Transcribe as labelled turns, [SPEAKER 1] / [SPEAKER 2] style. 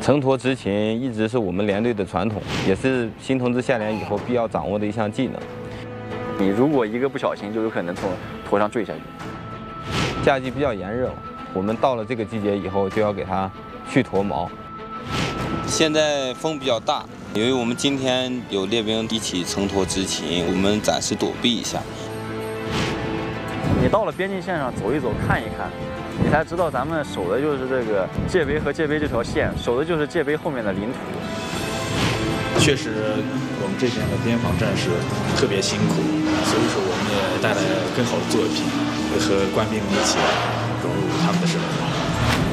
[SPEAKER 1] 承托执勤一直是我们连队的传统，也是新同志下连以后必要掌握的一项技能。
[SPEAKER 2] 你如果一个不小心，就有可能从头上坠下去。
[SPEAKER 1] 夏季比较炎热，我们到了这个季节以后就要给它去脱毛。
[SPEAKER 3] 现在风比较大，因为我们今天有列兵一起承托执勤，我们暂时躲避一下。
[SPEAKER 2] 你到了边境线上走一走，看一看。你才知道咱们守的就是这个界碑和界碑这条线，守的就是界碑后面的领土。
[SPEAKER 4] 确实，我们这边的边防战士特别辛苦，所以说我们也带来更好的作品，和官兵一起融入他们的生活。